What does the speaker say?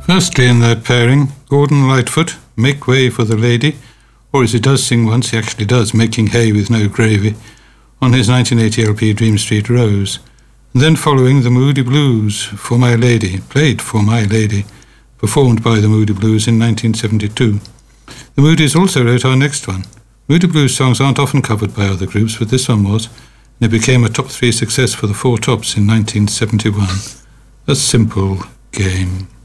Firstly in that pairing, Gordon Lightfoot, Make Way for the Lady, or as he does sing once, he actually does, Making Hay with No Gravy, on his 1980 LP Dream Street Rose. And then following the Moody Blues, For My Lady, played For My Lady, performed by the Moody Blues in 1972. The Moodies also wrote our next one. Moody Blues songs aren't often covered by other groups, but this one was, and it became a top 3 success for the Four Tops in 1971. A Simple Game.